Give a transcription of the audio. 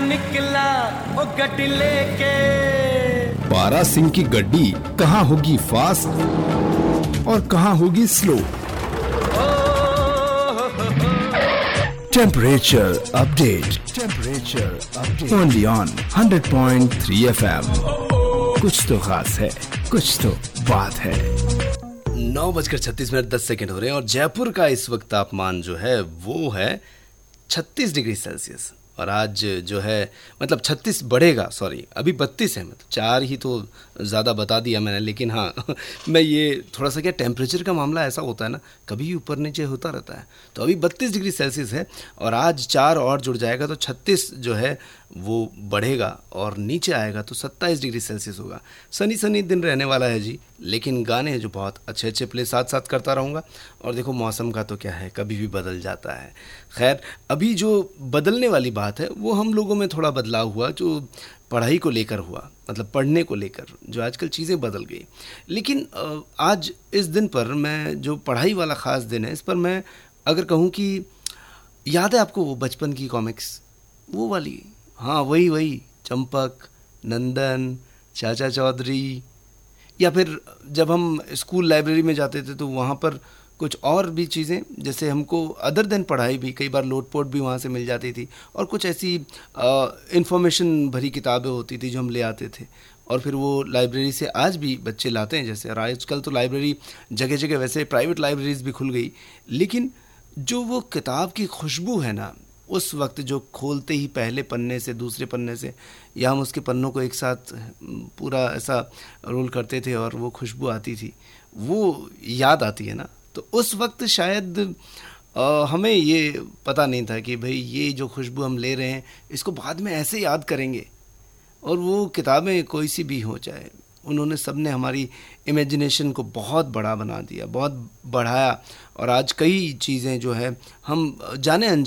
निकला ओ गड्डी लेके। बारा सिंह की गड्डी कहाँ होगी फास्ट और कहाँ होगी slow. Temperature update only on 100.3 FM। कुछ तो खास है, कुछ तो बात है। 9:36 हो रहे हैं और जयपुर का इस वक्त तापमान जो है वो है 36 डिग्री सेल्सियस। और आज जो है मतलब 36 बढ़ेगा, सॉरी अभी 32 है, मतलब 4 ही तो ज़्यादा बता दिया मैंने। लेकिन हाँ मैं ये थोड़ा सा क्या टेम्परेचर का मामला ऐसा होता है ना, कभी ऊपर नीचे होता रहता है। तो अभी 32 डिग्री सेल्सियस है और आज 4 और जुड़ जाएगा तो 36 जो है वो बढ़ेगा और नीचे आएगा तो 27 डिग्री सेल्सियस होगा। सनी सनी दिन रहने वाला है जी, लेकिन गाने जो बहुत अच्छे अच्छे प्ले साथ साथ करता रहूँगा। और देखो मौसम का तो क्या है, कभी भी बदल जाता है। खैर अभी जो बदलने वाली बात है वो हम लोगों में थोड़ा बदलाव हुआ, जो पढ़ाई को लेकर हुआ, मतलब पढ़ने को लेकर जो आजकल चीज़ें बदल गई। लेकिन आज इस दिन पर मैं, जो पढ़ाई वाला ख़ास दिन है, इस पर मैं अगर कहूँ कि याद है आपको वो बचपन की कॉमिक्स, वो वाली, हाँ वही चंपक, नंदन, चाचा चौधरी, या फिर जब हम स्कूल लाइब्रेरी में जाते थे तो वहाँ पर कुछ और भी चीज़ें, जैसे हमको अदर देन पढ़ाई भी कई बार लोटपोट भी वहाँ से मिल जाती थी और कुछ ऐसी इन्फॉर्मेशन भरी किताबें होती थी जो हम ले आते थे। और फिर वो लाइब्रेरी से आज भी बच्चे लाते हैं जैसे। और आजकल तो लाइब्रेरी जगह जगह वैसे प्राइवेट लाइब्रेरीज भी खुल गई, लेकिन जो वो किताब की खुशबू है ना, उस वक्त जो खोलते ही पहले पन्ने से दूसरे पन्ने से, या हम उसके पन्नों को एक साथ पूरा ऐसा रोल करते थे और वो खुशबू आती थी, वो याद आती है ना। तो उस वक्त शायद हमें ये पता नहीं था कि भाई ये जो खुशबू हम ले रहे हैं इसको बाद में ऐसे याद करेंगे। और वो किताबें कोई सी भी हो चाहे, उन्होंने सबने हमारी इमेजिनेशन को बहुत बड़ा बना दिया, बहुत बढ़ाया। और आज कई चीज़ें जो है हम जाने अनजाने